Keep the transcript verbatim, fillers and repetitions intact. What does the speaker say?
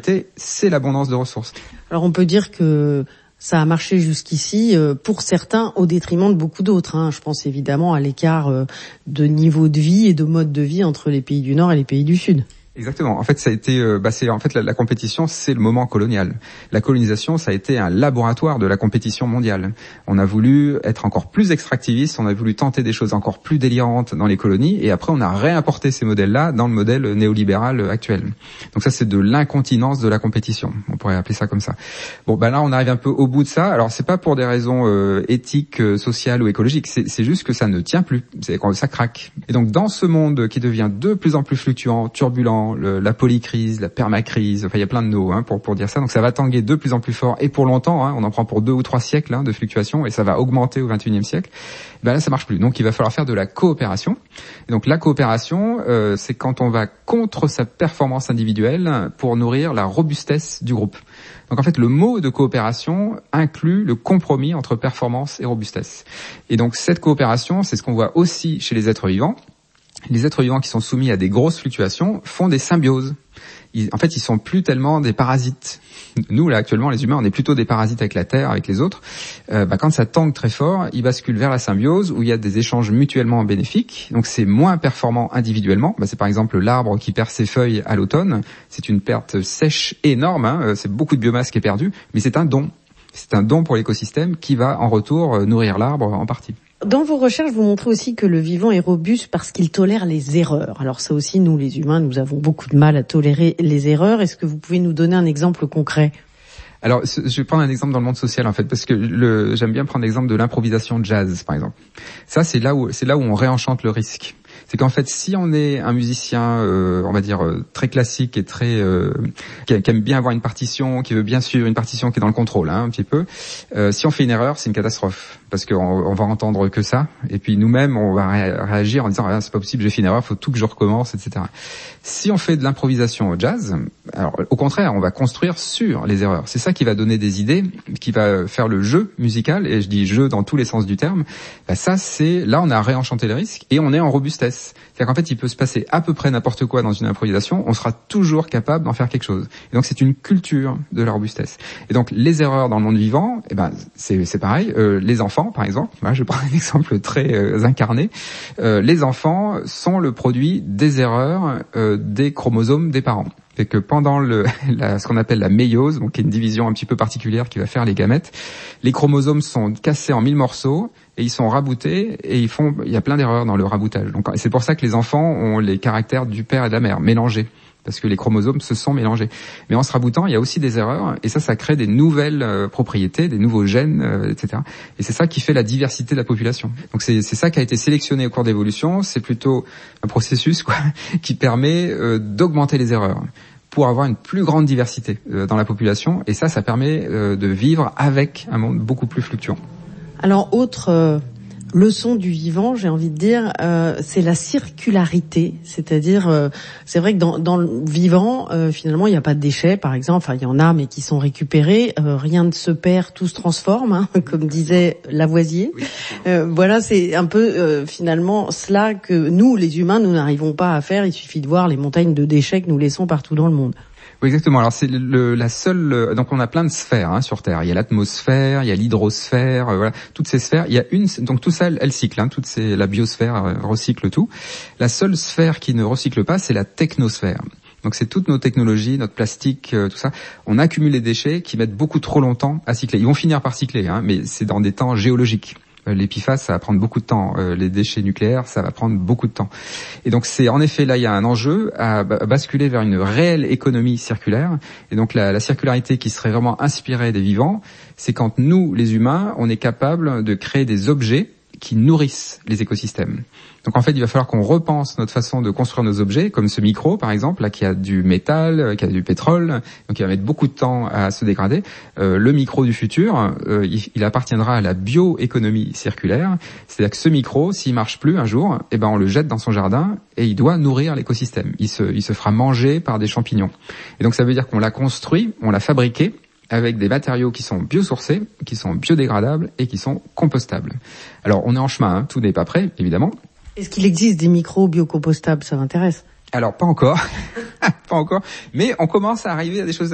circularité, c'est l'abondance de ressources. Alors on peut dire que ça a marché jusqu'ici euh, pour certains au détriment de beaucoup d'autres. Hein. Je pense évidemment à l'écart euh, de niveau de vie et de mode de vie entre les pays du Nord et les pays du Sud. Exactement. En fait, ça a été, euh, bah, c'est en fait la, la compétition, c'est le moment colonial. La colonisation, ça a été un laboratoire de la compétition mondiale. On a voulu être encore plus extractiviste, on a voulu tenter des choses encore plus délirantes dans les colonies, et après on a réimporté ces modèles-là dans le modèle néolibéral actuel. Donc ça, c'est de l'incontinence de la compétition. On pourrait appeler ça comme ça. Bon, bah là, on arrive un peu au bout de ça. Alors, c'est pas pour des raisons euh, éthiques, euh, sociales ou écologiques. C'est, c'est juste que ça ne tient plus. C'est quand ça craque. Et donc, dans ce monde qui devient de plus en plus fluctuant, turbulent, Le, la polycrise, la permacrise, enfin il y a plein de mots hein, pour pour dire ça. Donc ça va tanguer de plus en plus fort et pour longtemps. Hein, on en prend pour deux ou trois siècles hein, de fluctuation et ça va augmenter au vingt et unième siècle. Et ben là ça marche plus. Donc il va falloir faire de la coopération. Et donc la coopération, euh, c'est quand on va contre sa performance individuelle pour nourrir la robustesse du groupe. Donc en fait le mot de coopération inclut le compromis entre performance et robustesse. Et donc cette coopération, c'est ce qu'on voit aussi chez les êtres vivants. Les êtres vivants qui sont soumis à des grosses fluctuations font des symbioses. Ils, en fait, ils sont plus tellement des parasites. Nous, là, actuellement, les humains, on est plutôt des parasites avec la Terre, avec les autres. Euh, bah, quand ça tangue très fort, ils basculent vers la symbiose où il y a des échanges mutuellement bénéfiques. Donc, c'est moins performant individuellement. Bah, c'est par exemple l'arbre qui perd ses feuilles à l'automne. C'est une perte sèche énorme. Hein. C'est beaucoup de biomasse qui est perdue, mais c'est un don. C'est un don pour l'écosystème qui va, en retour, nourrir l'arbre en partie. Dans vos recherches, vous montrez aussi que le vivant est robuste parce qu'il tolère les erreurs. Alors ça aussi, nous les humains, nous avons beaucoup de mal à tolérer les erreurs. Est-ce que vous pouvez nous donner un exemple concret ? Alors, je vais prendre un exemple dans le monde social en fait, parce que le, j'aime bien prendre l'exemple de l'improvisation jazz, par exemple. Ça, c'est là où c'est là où on réenchante le risque. C'est qu'en fait, si on est un musicien, euh, on va dire euh, très classique et très euh, qui, qui aime bien avoir une partition, qui veut bien suivre une partition qui est dans le contrôle, hein, un petit peu. Euh, si on fait une erreur, c'est une catastrophe parce qu'on on va entendre que ça. Et puis nous-mêmes, on va ré- réagir en disant ah, c'est pas possible, j'ai fait une erreur, faut tout que je recommence, et cetera. Si on fait de l'improvisation au jazz, alors au contraire, on va construire sur les erreurs. C'est ça qui va donner des idées, qui va faire le jeu musical. Et je dis jeu dans tous les sens du terme. Ben ça, c'est là, on a réenchanté le risque et on est en robustesse. C'est-à-dire qu'en fait, il peut se passer à peu près n'importe quoi dans une improvisation, on sera toujours capable d'en faire quelque chose. Et donc, c'est une culture de la robustesse. Et donc, les erreurs dans le monde vivant, eh ben, c'est, c'est pareil. Euh, les enfants, par exemple, voilà, je prends un exemple très euh, incarné. Euh, les enfants sont le produit des erreurs euh, des chromosomes des parents. C'est que pendant le, la, ce qu'on appelle la méiose, donc qui est une division un petit peu particulière qui va faire les gamètes, les chromosomes sont cassés en mille morceaux et ils sont raboutés et ils font, il y a plein d'erreurs dans le raboutage. Donc c'est pour ça que les enfants ont les caractères du père et de la mère mélangés, parce que les chromosomes se sont mélangés. Mais en se raboutant, il y a aussi des erreurs et ça, ça crée des nouvelles euh, propriétés, des nouveaux gènes, euh, et cetera. Et c'est ça qui fait la diversité de la population. Donc c'est, c'est ça qui a été sélectionné au cours d'évolution. C'est plutôt un processus quoi, qui permet euh, d'augmenter les erreurs pour avoir une plus grande diversité euh, dans la population. Et ça, ça permet euh, de vivre avec un monde beaucoup plus fluctuant. Alors, autre euh, leçon du vivant, j'ai envie de dire, euh, c'est la circularité. C'est-à-dire, euh, c'est vrai que dans, dans le vivant, euh, finalement, il n'y a pas de déchets, par exemple. Enfin, il y en a, mais qui sont récupérés. Euh, rien ne se perd, tout se transforme, hein, comme disait Lavoisier. Oui. Euh, voilà, c'est un peu euh, finalement cela que nous, les humains, nous n'arrivons pas à faire. Il suffit de voir les montagnes de déchets que nous laissons partout dans le monde. Oui, exactement. Alors c'est le, la seule. Donc on a plein de sphères hein, sur Terre. Il y a l'atmosphère, il y a l'hydrosphère, euh, voilà, toutes ces sphères. Il y a une. Donc tout ça, elle, elle cycle. Hein, toutes ces, la biosphère euh, recycle tout. La seule sphère qui ne recycle pas, c'est la technosphère. Donc c'est toutes nos technologies, notre plastique, euh, tout ça. On accumule les déchets qui mettent beaucoup trop longtemps à cycler. Ils vont finir par cycler, hein, mais c'est dans des temps géologiques. L'épiphyse, ça va prendre beaucoup de temps. Euh, les déchets nucléaires, ça va prendre beaucoup de temps. Et donc, c'est en effet, là, il y a un enjeu à basculer vers une réelle économie circulaire. Et donc, la, la circularité qui serait vraiment inspirée des vivants, c'est quand nous, les humains, on est capable de créer des objets qui nourrissent les écosystèmes. Donc en fait, il va falloir qu'on repense notre façon de construire nos objets, comme ce micro par exemple, là qui a du métal, qui a du pétrole, donc il va mettre beaucoup de temps à se dégrader. Euh, le micro du futur, euh, il, il appartiendra à la bioéconomie circulaire, c'est-à-dire que ce micro, s'il marche plus un jour, eh ben on le jette dans son jardin et il doit nourrir l'écosystème. Il se, il se fera manger par des champignons. Et donc ça veut dire qu'on l'a construit, on l'a fabriqué, avec des matériaux qui sont biosourcés, qui sont biodégradables et qui sont compostables. Alors, on est en chemin, hein, tout n'est pas prêt, évidemment. Est-ce qu'il existe des micros biocompostables ? Ça m'intéresse. Alors, pas encore, pas encore, mais on commence à arriver à des choses